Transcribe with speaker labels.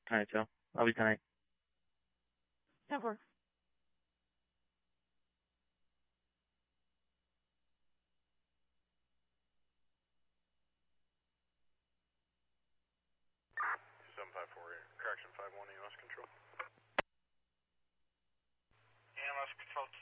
Speaker 1: Alright, so I'll be tonight.
Speaker 2: 10-4.
Speaker 3: Correction 5-1 EMS control. EMS control